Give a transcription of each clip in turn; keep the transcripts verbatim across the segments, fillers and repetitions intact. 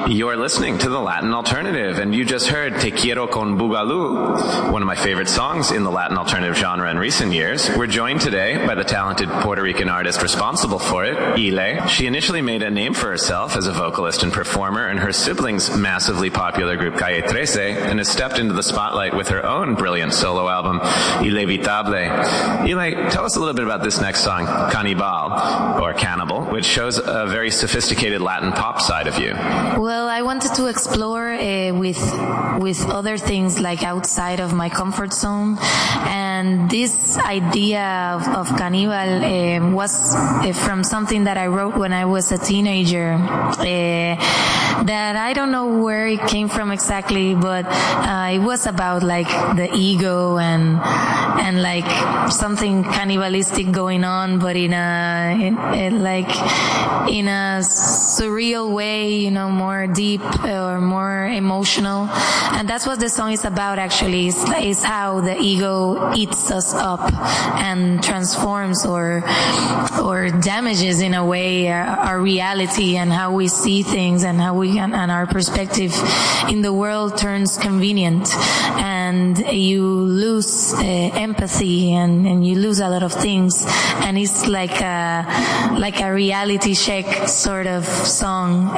You're listening to the Latin Alternative, and you just heard Te Quiero con Boogaloo, one of my favorite songs in the Latin alternative genre in recent years. We're joined today by the talented Puerto Rican artist responsible for it, Ile. She initially made a name for herself as a vocalist and performer in her siblings' massively popular group Calle trece, and has stepped into the spotlight with her own brilliant solo album, Ilevitable. Ile, tell us a little bit about this next song, Cannibal, or Cannibal, which shows a very sophisticated Latin pop side of you. Well, I wanted to explore uh, with with other things like outside of my comfort zone, and this idea of, of Cannibal uh, was uh, from something that I wrote when I was a teenager. Uh, that I don't know where it came from exactly, but uh, it was about like the ego and and like something cannibalistic going on, but in a in, in like in a surreal way, you know, more deep or more emotional. And that's what the song is about, actually, is, is how the ego eats us up and transforms or or damages in a way our, our reality and how we see things and how we and, and our perspective in the world turns convenient, and you lose uh, empathy and, and you lose a lot of things, and it's like a like a reality check sort of song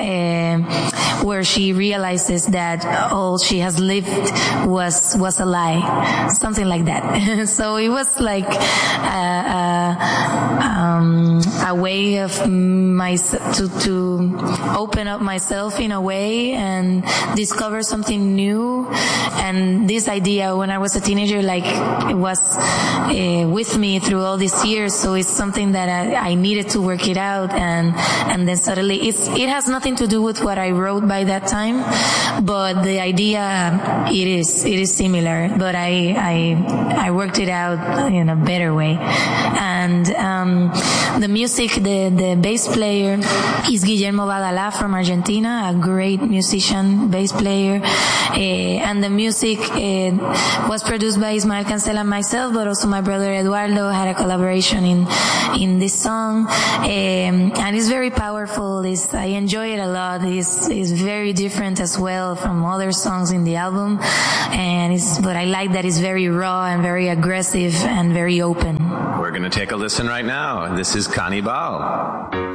uh, where she realizes that all she has lived was was a lie, something like that. So it was like a, a, um, a way of my to to open up myself in a way and discover something new. And this idea, when I was a teenager, like it was uh, with me through all these years. So it's something that I, I needed to work it out, and and then suddenly it's it has nothing to do with what I wrote by that time, but the idea it is it is similar, but I I I worked it out in a better way. And um the music, the the bass player is Guillermo Badalá from Argentina, a great musician, bass player, uh, and the music uh, was produced by Ismael Cancel and myself, but also my brother Eduardo had a collaboration in in this song, um, and it's very powerful. It's, I enjoy it a lot. It's, it's very different as well from other songs in the album, and it's, but I like that it's very raw and very aggressive and very open. We're going to take a listen right now. This is Cannibal.